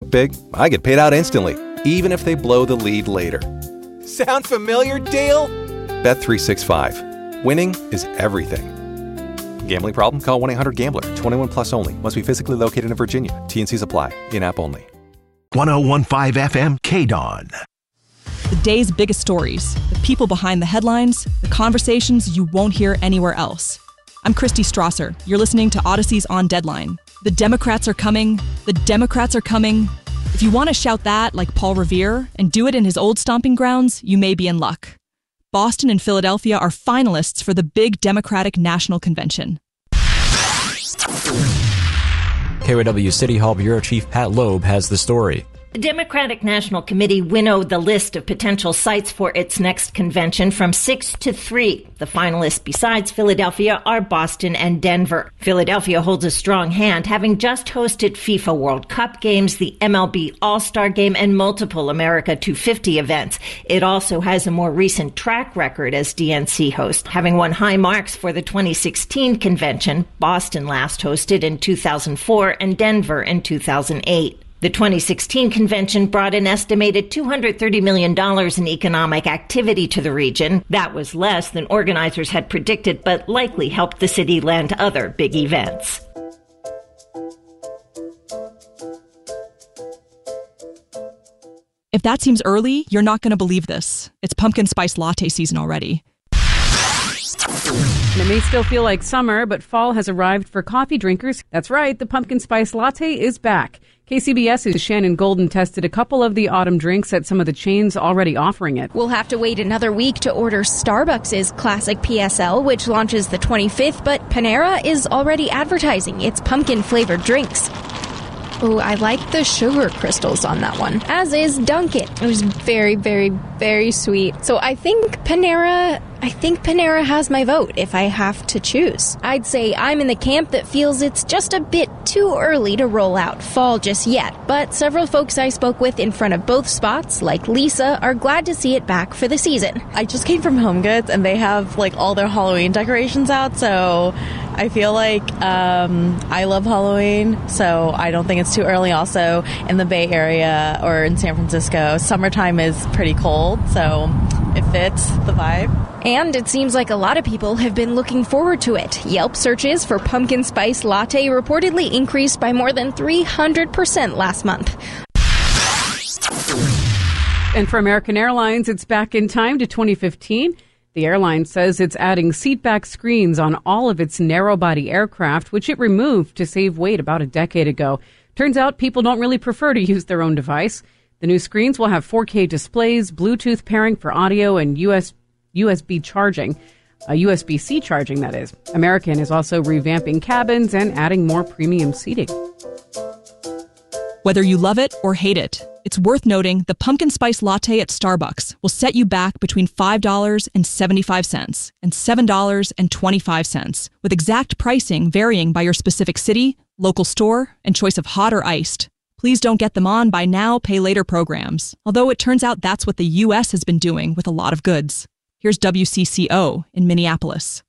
bet big, I get paid out instantly, even if they blow the lead later. Sound familiar, Dale? Bet365. Winning is everything. Gambling problem? Call 1-800-GAMBLER. 21 plus only. Must be physically located in Virginia. T&Cs apply. In-app only. 101.5 FM KDAWN. The day's biggest stories, the people behind the headlines, the conversations you won't hear anywhere else. I'm Christy Strasser. You're listening to Odyssey's On Deadline. The Democrats are coming. The Democrats are coming. If you want to shout that like Paul Revere and do it in his old stomping grounds, you may be in luck. Boston and Philadelphia are finalists for the big Democratic National Convention. KYW City Hall Bureau Chief Pat Loeb has the story. The Democratic National Committee winnowed the list of potential sites for its next convention from 6 to 3. The finalists besides Philadelphia are Boston and Denver. Philadelphia holds a strong hand, having just hosted FIFA World Cup games, the MLB All-Star Game, and multiple America 250 events. It also has a more recent track record as DNC host, having won high marks for the 2016 convention. Boston last hosted in 2004 and Denver in 2008. The 2016 convention brought an estimated $230 million in economic activity to the region. That was less than organizers had predicted, but likely helped the city land other big events. If that seems early, you're not going to believe this. It's pumpkin spice latte season already. And it may still feel like summer, but fall has arrived for coffee drinkers. That's right, the pumpkin spice latte is back. KCBS's Shannon Golden tested a couple of the autumn drinks at some of the chains already offering it. We'll have to wait another week to order Starbucks' classic PSL, which launches the 25th, but Panera is already advertising its pumpkin-flavored drinks. Oh, I like the sugar crystals on that one. As is Dunkin'. It was very, very, very sweet. So I think Panera has my vote if I have to choose. I'd say I'm in the camp that feels it's just a bit too early to roll out fall just yet, but several folks I spoke with in front of both spots, like Lisa, are glad to see it back for the season. I just came from Home Goods and they have like all their Halloween decorations out, so I feel like I love Halloween, so I don't think it's too early. Also, in the Bay Area or in San Francisco, summertime is pretty cold, so it fits the vibe. And it seems like a lot of people have been looking forward to it. Yelp searches for pumpkin spice latte reportedly increased by more than 300% last month. And for American Airlines, it's back in time to 2015. The airline says it's adding seatback screens on all of its narrow-body aircraft, which it removed to save weight about a decade ago. Turns out people don't really prefer to use their own device. The new screens will have 4K displays, Bluetooth pairing for audio, and USB charging. USB-C charging, that is. American is also revamping cabins and adding more premium seating. Whether you love it or hate it, it's worth noting the pumpkin spice latte at Starbucks will set you back between $5.75 and $7.25, with exact pricing varying by your specific city, local store, and choice of hot or iced. Please don't get them on buy now, pay later programs, although it turns out that's what the U.S. has been doing with a lot of goods. Here's WCCO in Minneapolis.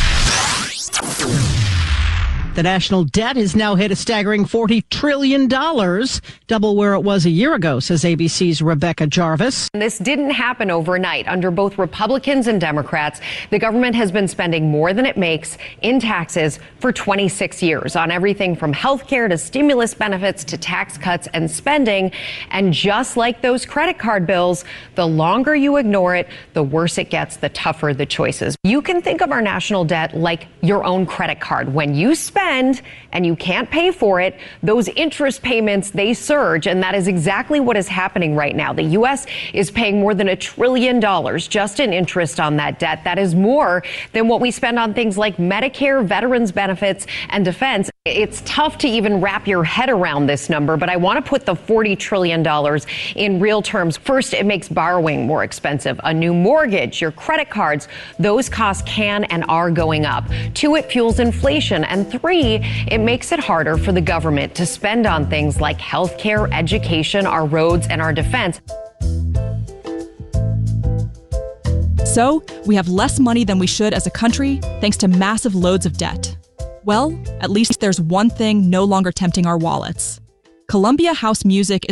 The national debt has now hit a staggering $40 trillion, double where it was a year ago, says ABC's Rebecca Jarvis. This didn't happen overnight. Under both Republicans and Democrats, the government has been spending more than it makes in taxes for 26 years on everything from health care to stimulus benefits to tax cuts and spending. And just like those credit card bills, the longer you ignore it, the worse it gets, the tougher the choices. You can think of our national debt like your own credit card. When you spend and you can't pay for it, those interest payments, they surge. And that is exactly what is happening right now. The U.S. is paying more than $1 trillion just in interest on that debt. That is more than what we spend on things like Medicare, veterans benefits, and defense. It's tough to even wrap your head around this number, but I want to put the $40 trillion in real terms. First, it makes borrowing more expensive. A new mortgage, your credit cards, those costs can and are going up. 2, it fuels inflation. And 3, it makes it harder for the government to spend on things like health care, education, our roads, and our defense. So, we have less money than we should as a country, thanks to massive loads of debt. Well, at least there's one thing no longer tempting our wallets. Columbia House Music